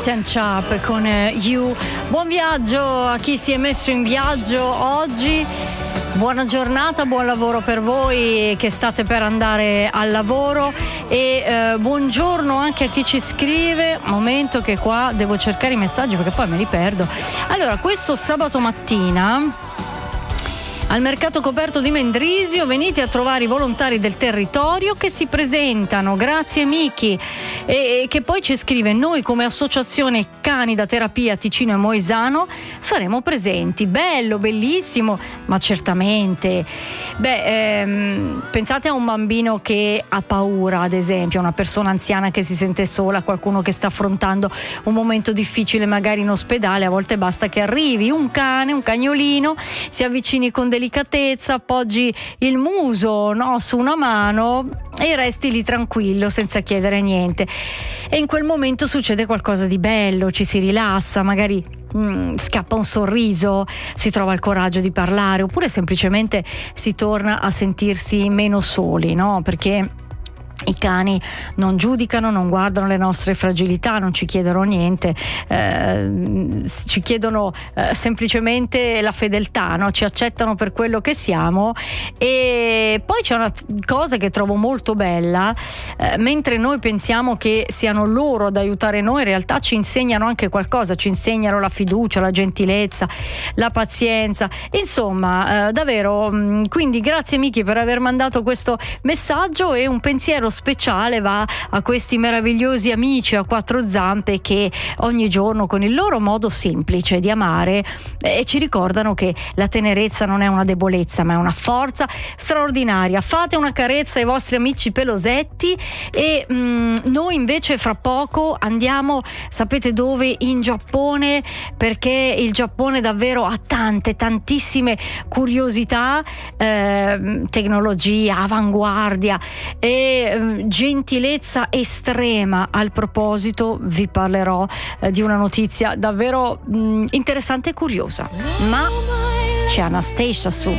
Ten Sharp con You. Buon viaggio a chi si è messo in viaggio oggi. Buona giornata, buon lavoro per voi che state per andare al lavoro e buongiorno anche a chi ci scrive. Momento che qua devo cercare i messaggi perché poi me li perdo. Allora, questo sabato mattina al mercato coperto di Mendrisio venite a trovare i volontari del territorio che si presentano. Grazie Miki. E che poi ci scrive: noi come associazione Cani da Terapia Ticino e Moesano saremo presenti. Bello, bellissimo, ma certamente. Pensate a un bambino che ha paura, ad esempio, una persona anziana che si sente sola, qualcuno che sta affrontando un momento difficile magari in ospedale. A volte basta che arrivi un cane, un cagnolino, si avvicini con delicatezza, appoggi il muso, no, su una mano e resti lì tranquillo senza chiedere niente, e in quel momento succede qualcosa di bello, ci si rilassa, magari scappa un sorriso, si trova il coraggio di parlare, oppure semplicemente si torna a sentirsi meno soli, no? Perché i cani non giudicano, non guardano le nostre fragilità, non ci chiedono niente, ci chiedono semplicemente la fedeltà, no? Ci accettano per quello che siamo. E poi c'è una cosa che trovo molto bella, mentre noi pensiamo che siano loro ad aiutare noi, in realtà ci insegnano anche qualcosa, ci insegnano la fiducia, la gentilezza, la pazienza, insomma davvero. Quindi grazie Miki per aver mandato questo messaggio, e un pensiero speciale va a questi meravigliosi amici a quattro zampe che ogni giorno con il loro modo semplice di amare ci ricordano che la tenerezza non è una debolezza ma è una forza straordinaria. Fate una carezza ai vostri amici pelosetti e noi invece fra poco andiamo, sapete dove? In Giappone, perché il Giappone davvero ha tantissime curiosità, tecnologia, avanguardia e gentilezza estrema. Al proposito vi parlerò di una notizia davvero interessante e curiosa, ma c'è Anastasia su